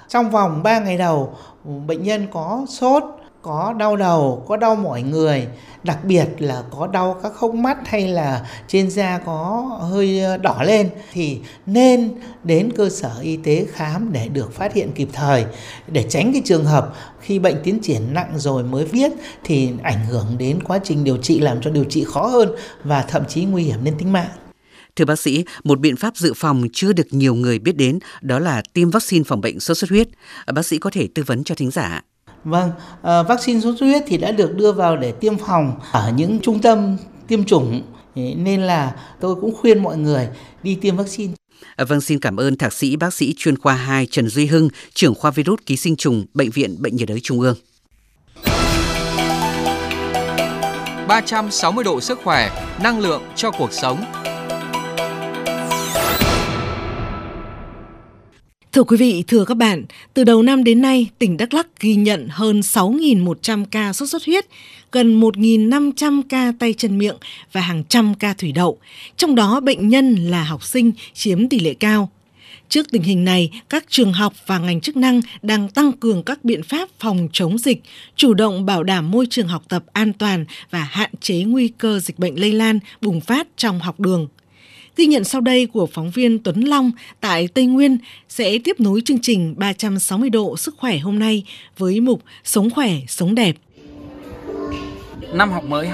Trong vòng 3 ngày đầu, bệnh nhân có sốt, có đau đầu, có đau mỏi người, đặc biệt là có đau các hốc mắt hay là trên da có hơi đỏ lên thì nên đến cơ sở y tế khám để được phát hiện kịp thời, để tránh cái trường hợp khi bệnh tiến triển nặng rồi mới viết thì ảnh hưởng đến quá trình điều trị, làm cho điều trị khó hơn và thậm chí nguy hiểm đến tính mạng. Thưa bác sĩ, một biện pháp dự phòng chưa được nhiều người biết đến đó là tiêm vaccine phòng bệnh sốt xuất huyết. Bác sĩ có thể tư vấn cho thính giả. Vâng, vaccine sốt xuất huyết thì đã được đưa vào để tiêm phòng ở những trung tâm tiêm chủng, nên là tôi cũng khuyên mọi người đi tiêm vaccine. Vâng, xin cảm ơn Thạc sĩ bác sĩ chuyên khoa 2 Trần Duy Hưng, trưởng khoa virus ký sinh trùng, Bệnh viện Bệnh nhiệt đới Trung ương. 360 độ sức khỏe, năng lượng cho cuộc sống. Thưa quý vị, thưa các bạn, từ đầu năm đến nay, tỉnh Đắk Lắk ghi nhận hơn 6.100 ca sốt xuất huyết, gần 1.500 ca tay chân miệng và hàng trăm ca thủy đậu. Trong đó, bệnh nhân là học sinh chiếm tỷ lệ cao. Trước tình hình này, các trường học và ngành chức năng đang tăng cường các biện pháp phòng chống dịch, chủ động bảo đảm môi trường học tập an toàn và hạn chế nguy cơ dịch bệnh lây lan, bùng phát trong học đường. Ghi nhận sau đây của phóng viên Tuấn Long tại Tây Nguyên sẽ tiếp nối chương trình 360 độ sức khỏe hôm nay với mục Sống khỏe, sống đẹp. Năm học mới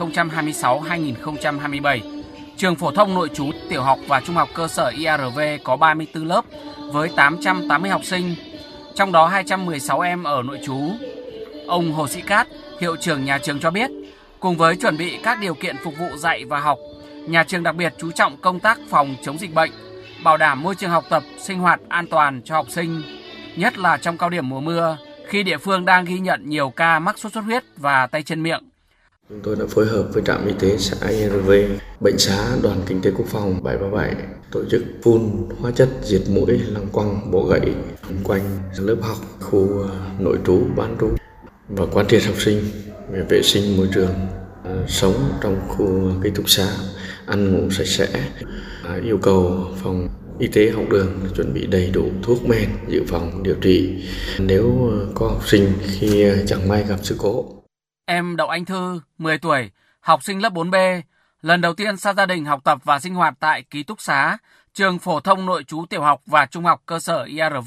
2026-2027, trường phổ thông nội trú tiểu học và trung học cơ sở IRV có 34 lớp với 880 học sinh, trong đó 216 em ở nội trú. Ông Hồ Sĩ Cát, hiệu trưởng nhà trường cho biết, cùng với chuẩn bị các điều kiện phục vụ dạy và học, nhà trường đặc biệt chú trọng công tác phòng chống dịch bệnh, bảo đảm môi trường học tập, sinh hoạt an toàn cho học sinh, nhất là trong cao điểm mùa mưa, khi địa phương đang ghi nhận nhiều ca mắc sốt xuất huyết và tay chân miệng. Chúng tôi đã phối hợp với trạm y tế xã IRV, bệnh xá Đoàn Kinh tế Quốc phòng 737 tổ chức phun hóa chất diệt muỗi, lăng quăng, bọ gậy quanh lớp học, khu nội trú, bán trú và quán triệt học sinh về vệ sinh môi trường sống trong khu ký túc xá, ăn ngủ sạch sẽ, yêu cầu phòng y tế học đường chuẩn bị đầy đủ thuốc men dự phòng điều trị nếu có học sinh khi chẳng may gặp sự cố. Em Đậu Anh Thư, 10 tuổi, học sinh lớp 4B, lần đầu tiên xa gia đình học tập và sinh hoạt tại ký túc xá, trường phổ thông nội trú tiểu học và trung học cơ sở IRV.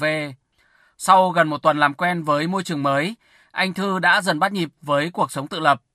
Sau gần một tuần làm quen với môi trường mới, anh Thư đã dần bắt nhịp với cuộc sống tự lập.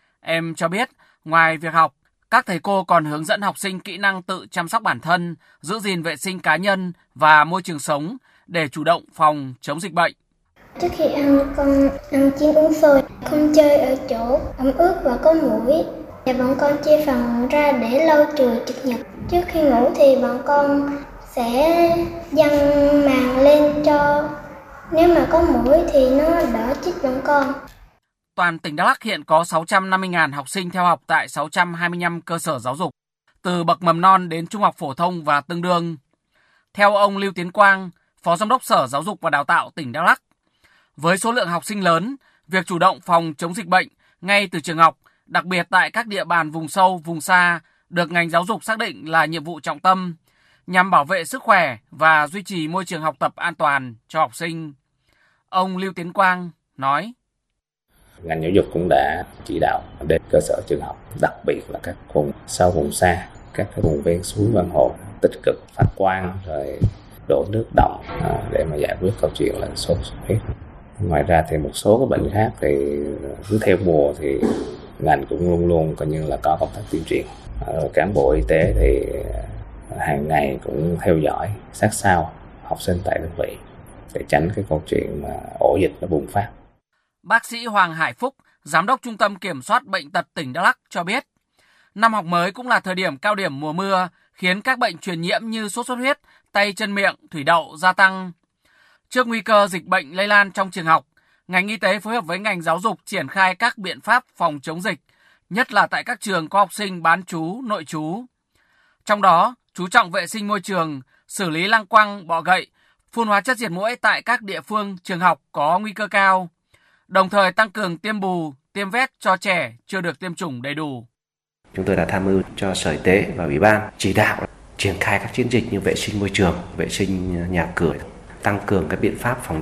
Em cho biết, ngoài việc học, các thầy cô còn hướng dẫn học sinh kỹ năng tự chăm sóc bản thân, giữ gìn vệ sinh cá nhân và môi trường sống để chủ động phòng chống dịch bệnh. Trước khi ăn, con ăn chín uống sôi, không chơi ở chỗ ẩm ướt và có muỗi. Và bọn con chia phần ra để lau chùi trực nhật. Trước khi ngủ thì bọn con sẽ giăng màn lên cho nếu mà có muỗi thì nó đỡ chích bọn con. Toàn tỉnh Đắk Lắk hiện có 650.000 học sinh theo học tại 625 cơ sở giáo dục, từ bậc mầm non đến trung học phổ thông và tương đương. Theo ông Lưu Tiến Quang, Phó Giám đốc Sở Giáo dục và Đào tạo tỉnh Đắk Lắk, với số lượng học sinh lớn, việc chủ động phòng chống dịch bệnh ngay từ trường học, đặc biệt tại các địa bàn vùng sâu, vùng xa, được ngành giáo dục xác định là nhiệm vụ trọng tâm, nhằm bảo vệ sức khỏe và duy trì môi trường học tập an toàn cho học sinh. Ông Lưu Tiến Quang nói: Ngành giáo dục cũng đã chỉ đạo đến cơ sở trường học, đặc biệt là các vùng sâu vùng xa, các cái vùng ven suối ven hồ, tích cực phát quang rồi đổ nước đọng để mà giải quyết câu chuyện là sốt xuất huyết. Ngoài ra thì một số các bệnh khác thì cứ theo mùa thì ngành cũng luôn luôn coi như là có công tác tuyên truyền. Cán bộ y tế thì hàng ngày cũng theo dõi sát sao học sinh tại đơn vị để tránh cái câu chuyện mà ổ dịch nó bùng phát. Bác sĩ Hoàng Hải Phúc, Giám đốc Trung tâm Kiểm soát Bệnh tật tỉnh Đắk Lắk cho biết, năm học mới cũng là thời điểm cao điểm mùa mưa, khiến các bệnh truyền nhiễm như sốt xuất huyết, tay chân miệng, thủy đậu gia tăng. Trước nguy cơ dịch bệnh lây lan trong trường học, ngành y tế phối hợp với ngành giáo dục triển khai các biện pháp phòng chống dịch, nhất là tại các trường có học sinh bán trú, nội trú. Trong đó, chú trọng vệ sinh môi trường, xử lý lăng quăng, bọ gậy, phun hóa chất diệt muỗi tại các địa phương, trường học có nguy cơ cao, đồng thời tăng cường tiêm bù, tiêm vét cho trẻ chưa được tiêm chủng đầy đủ. Chúng tôi đã tham mưu cho Sở Y tế và Ủy ban chỉ đạo triển khai các chiến dịch như vệ sinh môi trường, vệ sinh nhà cửa, tăng cường các biện pháp phòng